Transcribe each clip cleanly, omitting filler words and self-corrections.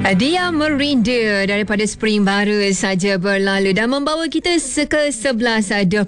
Dia merinda daripada Spring baru saja berlalu dan membawa kita ke 11.28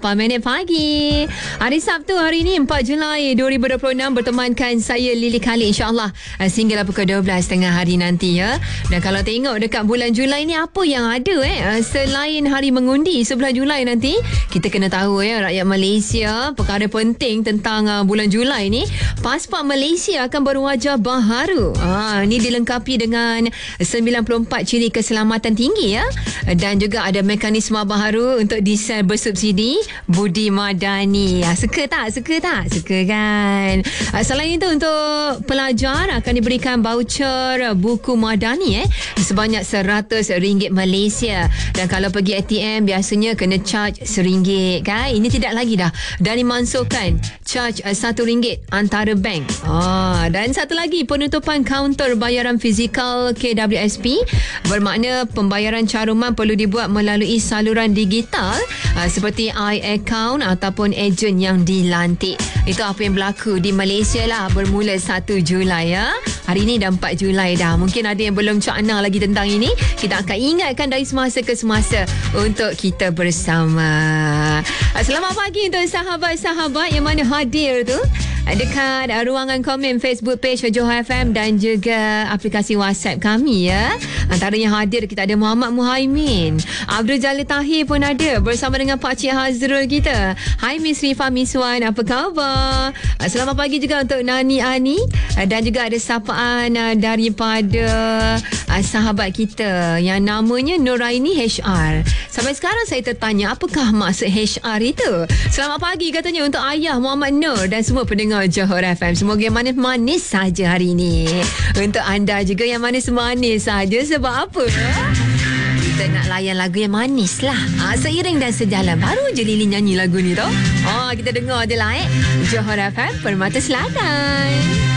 pagi. Hari Sabtu hari ini 4 Julai 2026 bertemankan saya Lily Khalid, insyaAllah sehinggalah pukul 12 tengah hari nanti ya. Dan kalau tengok dekat bulan Julai ni apa yang ada selain hari mengundi 11 Julai nanti, kita kena tahu rakyat Malaysia perkara penting tentang bulan Julai ni. Pasport Malaysia akan berwajah baharu. Ni dilengkapi dengan 94 ciri keselamatan tinggi ya, dan juga ada mekanisme baharu untuk diesel bersubsidi Budi Madani. Suka tak? Suka kan? Selain itu, untuk pelajar akan diberikan voucher buku Madani sebanyak RM100 Malaysia. Dan kalau pergi ATM biasanya kena charge RM1 kan? Ini tidak lagi dah, dan dimansuhkan charge RM1 antara bank. Dan satu lagi, penutupan kaunter bayaran fizikal KWSP, bermakna pembayaran caruman perlu dibuat melalui saluran digital seperti iAccount ataupun ejen yang dilantik. Itu apa yang berlaku di Malaysia lah bermula 1 Julai ya. Hari ini dah 4 Julai dah. Mungkin ada yang belum cakna lagi tentang ini. Kita akan ingatkan dari semasa ke semasa untuk kita bersama. Selamat pagi untuk sahabat-sahabat yang mana hadir tu dekat ruangan komen Facebook page Johor FM dan juga aplikasi WhatsApp kami ya. Antaranya hadir kita ada Muhammad Muhaimin, Abdul Jalil Tahir pun ada bersama dengan Pak Cik Hazrul kita. Hai Miss Rifa Miswan, apa khabar? Selamat pagi juga untuk Nani Ani, dan juga ada sapaan daripada sahabat kita yang namanya Nuraini HR. Sampai sekarang saya tertanya, apakah maksud HR itu? Selamat pagi katanya untuk ayah Muhammad Nur dan semua pendengar Johor FM. Semoga yang manis-manis saja hari ini. Untuk anda juga yang manis-manis saja. Sebab apa? Kita nak layan lagu yang manis lah. Seiring dan sejalan. Baru je Lili nyanyi lagu ni tau. Kita dengar je lah Johor FM Permata Selatan.